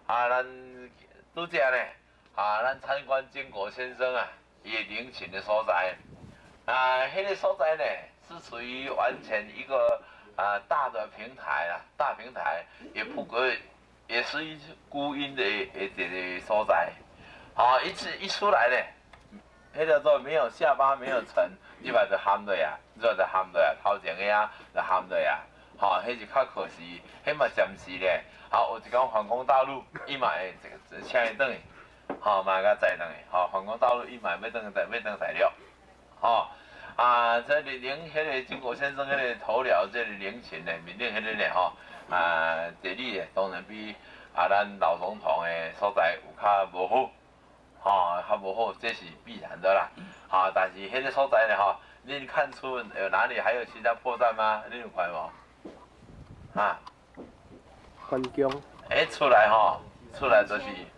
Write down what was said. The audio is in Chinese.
咱拄则呢，咱参观建国先生伊陵寝的所在。迄个所在呢，是属于完全一个大的平台大平台，也是一孤阴的一个所在。一出来呢，迄叫做没有下巴没有尘，你把就含落啊，你就含落啊，头前个就含落啊。迄是较可惜，迄嘛暂时咧。有一天反攻大陆，伊嘛会请伊转去，嘛甲载转去。反攻大陆伊嘛要转大陆。这陵迄个经国先生迄个头寮，这个陵寝呢，面顶迄个呢，地理呢，当然比咱老总统的所在有较无好，较无好，这是必然的啦。但是迄个所在呢，恁看出有哪里还有其他破绽吗？恁有看无？ 环境。 出来出来就是